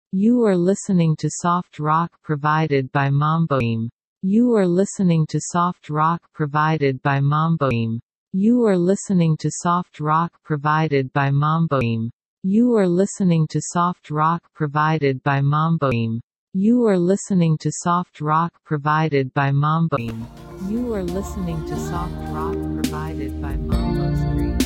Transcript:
You are listening to soft rock provided by Mamboim. You are listening to soft rock provided by Mamboim. You are listening to soft rock provided by Mamboim. You are listening to soft rock provided by Mamboim. You are listening to soft rock provided by Mamboim. You are listening to soft rock provided by Mambo Street.